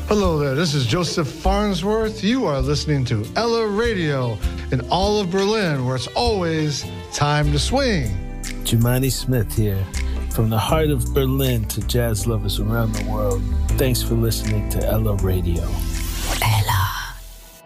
Hello there, this is Joseph Farnsworth. You are listening to Ella Radio in all of Berlin, where it's always time to swing. Jumani Smith here. From the heart of Berlin to jazz lovers around the world, thanks for listening to Ella Radio.